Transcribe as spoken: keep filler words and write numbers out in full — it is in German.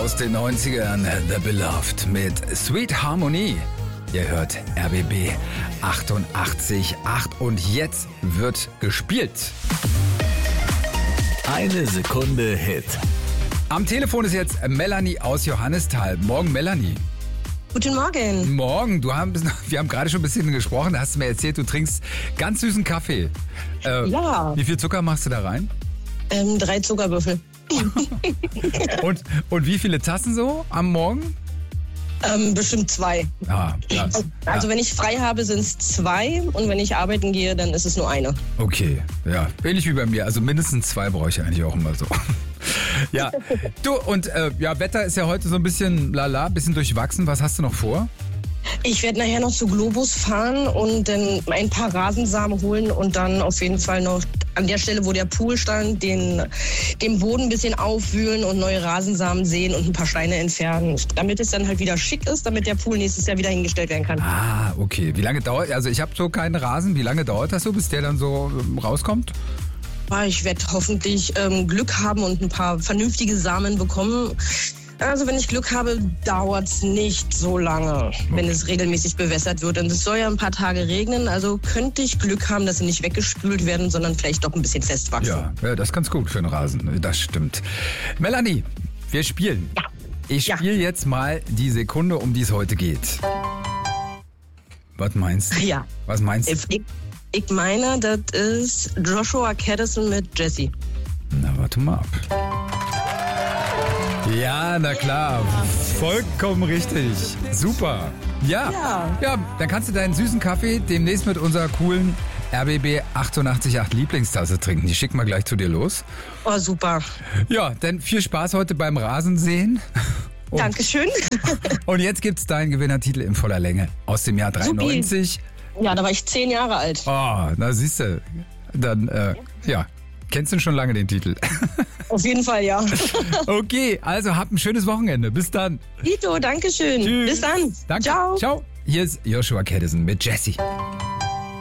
aus den neunzigern, The Beloved mit Sweet Harmony. Ihr hört R B B achtundachtzig Komma acht und jetzt wird gespielt. Eine Sekunde Hit. Am Telefon ist jetzt Melanie aus Johannisthal. Morgen, Melanie. Guten Morgen. Morgen. Du haben, wir haben gerade schon ein bisschen gesprochen. Da hast du mir erzählt, du trinkst ganz süßen Kaffee. Äh, Ja. Wie viel Zucker machst du da rein? Ähm, drei Zuckerwürfel. Und, und wie viele Tassen so am Morgen? Ähm, bestimmt zwei. Ah, krass. Also Ja. wenn ich frei habe, sind es zwei und wenn ich arbeiten gehe, dann ist es nur eine. Okay, ja, ähnlich wie bei mir. Also mindestens zwei brauche ich eigentlich auch immer so. Ja, du und äh, ja, Wetter ist ja heute so ein bisschen lala, ein bisschen durchwachsen. Was hast du noch vor? Ich werde nachher noch zu Globus fahren und dann ein paar Rasensamen holen und dann auf jeden Fall noch an der Stelle, wo der Pool stand, den, den Boden ein bisschen aufwühlen und neue Rasensamen säen und ein paar Steine entfernen, damit es dann halt wieder schick ist, damit der Pool nächstes Jahr wieder hingestellt werden kann. Ah, okay. Wie lange dauert, also ich habe so keinen Rasen. Wie lange dauert das so, bis der dann so ähm, rauskommt? Ich werde hoffentlich ähm, Glück haben und ein paar vernünftige Samen bekommen. Also wenn ich Glück habe, dauert es nicht so lange, wenn es regelmäßig bewässert wird. Und es soll ja ein paar Tage regnen, also könnte ich Glück haben, dass sie nicht weggespült werden, sondern vielleicht doch ein bisschen festwachsen. Ja, ja, das ist ganz gut für einen Rasen. Das stimmt. Melanie, wir spielen. Ja. Ich Ja. spiele jetzt mal die Sekunde, um die es heute geht. Was meinst du? Ja. Was meinst du? Ich, ich meine, das ist Joshua Caddison mit Jessie. Na, warte mal ab. Ja, na klar. Vollkommen richtig. Super. Ja. Ja. Ja, dann kannst du deinen süßen Kaffee demnächst mit unserer coolen R B B achtundachtzig Komma acht Lieblingstasse trinken. Die schicken wir gleich zu dir los. Oh, super. Ja, dann viel Spaß heute beim Rasensehen. Und, Dankeschön. und jetzt gibt's deinen Gewinnertitel in voller Länge aus dem Jahr dreiundneunzig. Ja, da war ich zehn Jahre alt. Oh, na siehst du. Dann, äh, ja, kennst du schon lange den Titel. Auf jeden Fall, ja. Okay, also habt ein schönes Wochenende. Bis dann. Dito, Dankeschön. Tschüss. Bis dann. Danke. Ciao. Ciao. Hier ist Joshua Caddison mit Jessie.